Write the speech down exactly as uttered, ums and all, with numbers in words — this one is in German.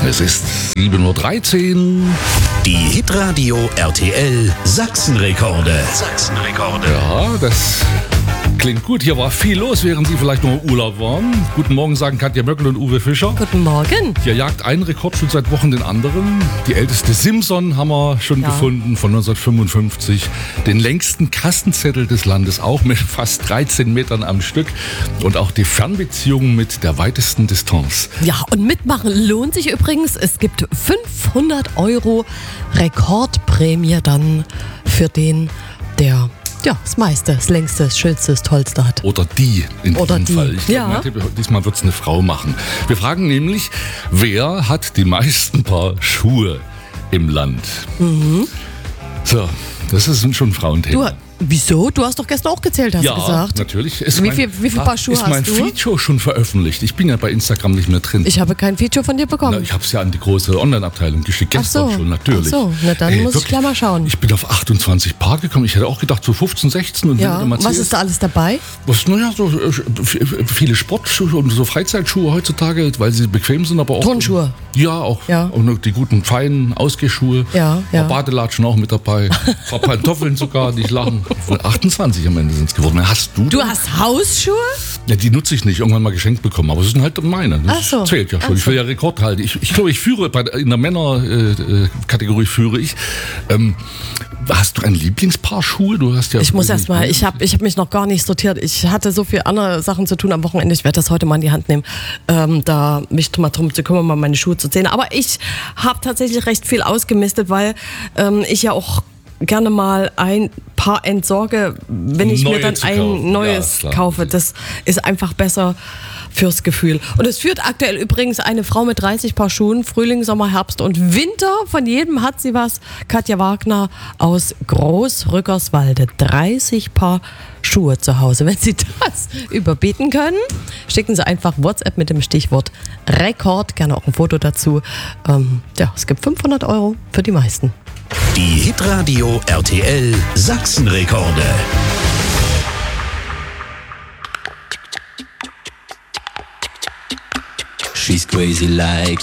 Es ist sieben Uhr dreizehn. Die Hitradio R T L Sachsenrekorde. Sachsenrekorde. Ja, das klingt gut. Hier war viel los, während Sie vielleicht noch im Urlaub waren. Guten Morgen, sagen Katja Möckel und Uwe Fischer. Guten Morgen. Hier jagt ein Rekord schon seit Wochen den anderen. Die älteste Simson haben wir schon Ja. gefunden, von neunzehnhundertfünfundfünfzig. Den längsten Kassenzettel des Landes, auch mit fast dreizehn Metern am Stück. Und auch die Fernbeziehung mit der weitesten Distanz. Ja, und mitmachen lohnt sich übrigens. Es gibt fünfhundert Euro Rekordprämie dann für den, der ja, das meiste, das längste, das schönste, das tollste hat. Oder die in Oder diesem die. Fall. Ich Ja. glaube, diesmal wird es eine Frau machen. Wir fragen nämlich, wer hat die meisten Paar Schuhe im Land? Mhm. So, das ist schon ein Frauenthema. Du, wieso? Du hast doch gestern auch gezählt, hast ja, du gesagt. natürlich. Ist Wie mein, viel- wie viel Paar Schuhe ist mein hast du? Feature schon veröffentlicht? Ich bin ja bei Instagram nicht mehr drin. Ich habe kein Feature von dir Na, bekommen. ich habe es ja an die große Online-Abteilung geschickt, Ach gestern so. schon, natürlich. Ach so, na dann muss ich gleich mal schauen. Ich bin auf achtundzwanzig Paar gekommen. Ich hätte auch gedacht, so fünfzehn, sechzehn. Und Ja, wenn du mal was zählst, ist da alles dabei? Was, naja, so äh, f- viele Sportschuhe und so Freizeitschuhe heutzutage, weil sie bequem sind, aber auch. Turnschuhe. Ja, auch. Ja. Und die guten, feinen Ausgehschuhe. Ja, ja. Badelatschen auch mit dabei. Ein paar Pantoffeln sogar, nicht lachen. achtundzwanzig am Ende sind es geworden. Hast du? Du hast Hausschuhe? Ja, die nutze ich nicht, irgendwann mal geschenkt bekommen, aber es sind halt meine. Das Ach so. zählt ja schon. Ach Ich will ja Rekord halten. Ich, ich glaube, ich führe, bei, in der Männerkategorie führe ich. Ähm, hast du ein Lieblingspaar Schuhe? Du hast ja Ich muss erst mal, ich habe ich hab mich noch gar nicht sortiert. Ich hatte so viele andere Sachen zu tun am Wochenende. Ich werde das heute mal in die Hand nehmen, ähm, da mich mal drum zu kümmern, mal meine Schuhe zu zählen. Aber ich habe tatsächlich recht viel ausgemistet, weil ähm, ich ja auch gerne mal ein Paar entsorge, wenn ich Neue mir dann zu ein kaufen. Ja, neues ist klar. kaufe. Das ist einfach besser fürs Gefühl. Und es führt aktuell übrigens eine Frau mit dreißig Paar Schuhen, Frühling, Sommer, Herbst und Winter. Von jedem hat sie was. Katja Wagner aus Großrückerswalde. dreißig Paar Schuhe zu Hause. Wenn Sie das überbieten können, schicken Sie einfach WhatsApp mit dem Stichwort Rekord. Gerne auch ein Foto dazu. Ähm, ja, es gibt fünfhundert Euro für die meisten. Die Hitradio R T L Sachsenrekorde. She's crazy like